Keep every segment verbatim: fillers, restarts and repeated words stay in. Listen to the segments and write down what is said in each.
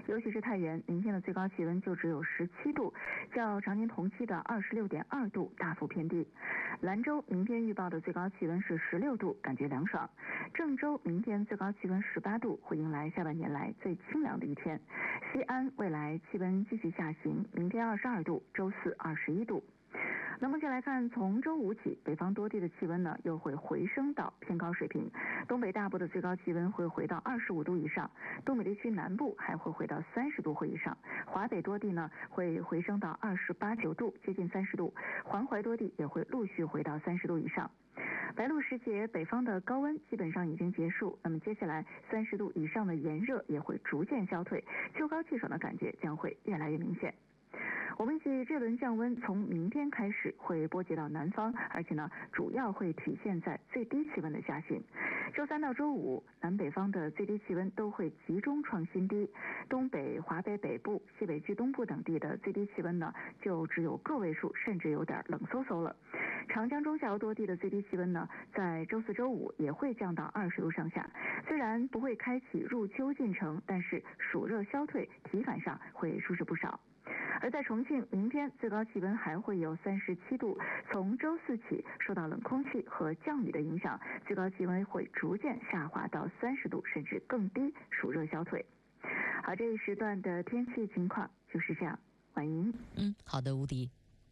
尤其是太原，明天的最高气温就只有十七度，较常年同期的二十六点二度大幅偏低。兰州明天预报的最高气温是十六度，感觉凉爽。郑州明天最高气温十八度，会迎来下半年来最清凉的一天。西安未来气温继续下行，明天二十二度，周四二十一度。那么接来看，从周五起，北方多地的气温呢又会回升到偏高水平。东北大部的最高气温会回到二十五度以上，东北地区南部还会回到三十度或以上。华北多地呢会回升到二十八九度，接近三十度。黄淮多地也会陆续回到三十度以上。白露时节，北方的高温基本上已经结束，那么接下来三十度以上的炎热也会逐渐消退，秋高气爽的感觉将会越来越明显。我们预计这轮降温从明天开始会波及到南方，而且呢主要会体现在最低气温的下行。周三到周五，南北方的最低气温都会集中创新低，东北、华北北部、西北区东部等地的最低气温呢就只有个位数，甚至有点冷飕飕了。长江中下游多地的最低气温呢在周四周五也会降到二十度上下，虽然不会开启入秋进程，但是暑热消退，体感上会舒适不少。而在重庆，明天最高气温还会有三十七度，从周四起受到冷空气和降雨的影响，最高气温会逐渐下滑到三十度甚至更低，暑热消退。好，这一时段的天气情况就是这样。婉莹， 嗯，好的，吴迪。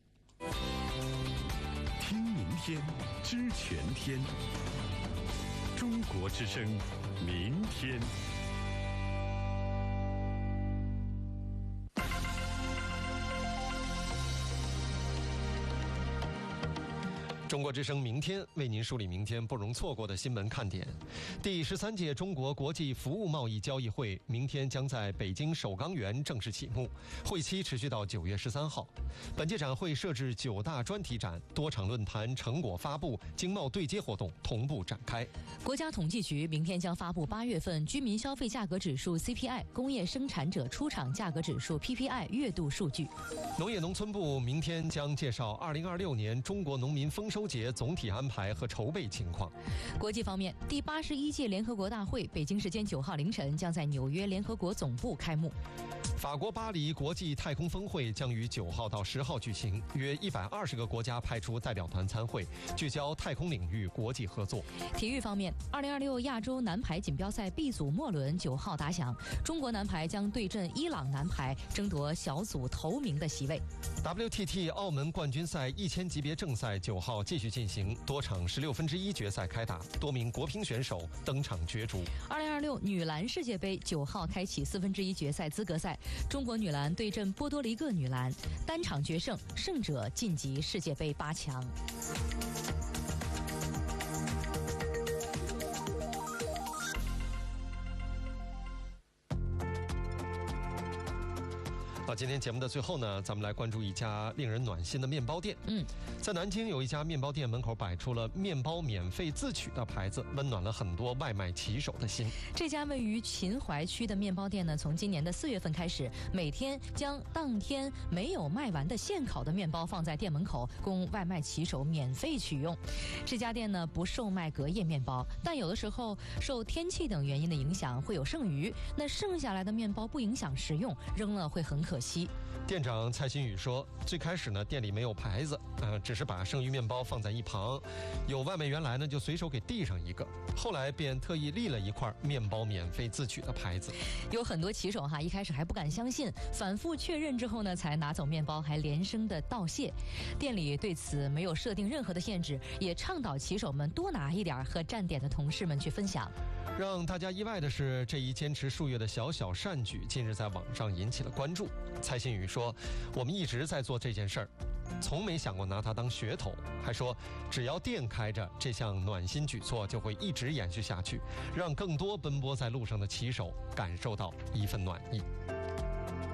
听明天，知全天。中国之声，明天。 中国之声明天为您梳理明天不容错过的新闻看点。第十三届中国国际服务贸易交易会明天将在北京首钢园正式启幕，会期持续到九月十三号。本届展会设置九大专题展，多场论坛、成果发布、经贸对接活动同步展开。 国家统计局明天将发布八月份居民消费价格指数 C P I、工业生产者出厂价格指数 P P I 月度数据。 农业农村部明天将介绍二零二六年中国农民丰收节总体安排和筹备情况。 国际方面，第八十一届联合国大会北京时间九号凌晨将在纽约联合国总部开幕。 法国巴黎国际太空峰会将于九号到十号举行，约一百二十个国家派出代表团参会，聚焦太空领域国际合作。 体育方面，二零二六亚洲男排锦标赛 B 组末轮九号打响，中国男排将对阵伊朗男排，争夺小组头名的席位。 W T T 澳门冠军赛一千级别正赛九号继续进行，多场十六分之一决赛开打，多名国乒选手登场角逐。 二零二六女篮世界杯九号开启四分之一决赛资格赛，中国女篮对阵波多黎各女篮，单场决胜，胜者晋级世界杯八强。 好，今天节目的最后呢，咱们来关注一家令人暖心的面包店。 嗯， 在南京有一家面包店门口摆出了面包免费自取的牌子，温暖了很多外卖骑手的心。 这家位于秦淮区的面包店呢，从今年的四月份开始，每天将当天没有卖完的现烤的面包放在店门口，供外卖骑手免费取用。这家店呢不售卖隔夜面包，但有的时候受天气等原因的影响会有剩余，那剩下来的面包不影响食用，扔了会很可惜。 店长蔡新宇说，最开始呢店里没有牌子，呃，只是把剩余面包放在一旁，有外卖员来呢就随手给递上一个，后来便特意立了一块面包免费自取的牌子。 有很多骑手哈一开始还不敢相信，反复确认之后呢才拿走面包，还连声的道谢。店里对此没有设定任何的限制，也倡导骑手们多拿一点和站点的同事们去分享。 让大家意外的是，这一坚持数月的小小善举近日在网上引起了关注。蔡新宇说，我们一直在做这件事儿，从没想过拿它当噱头，还说只要店开着，这项暖心举措就会一直延续下去，让更多奔波在路上的骑手感受到一份暖意。